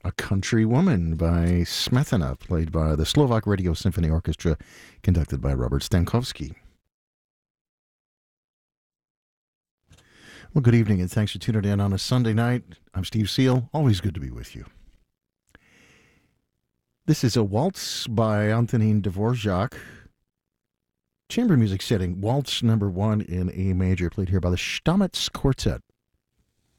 A Country Woman by Smetana, played by the Slovak Radio Symphony Orchestra, conducted by Robert Stankovsky. Well, good evening, and thanks for tuning in on a Sunday night. I'm Steve Seal. Always good to be with you. This is a waltz by Antonin Dvorak. Chamber music setting, waltz number 1 in A major, played here by the Stamitz Quartet.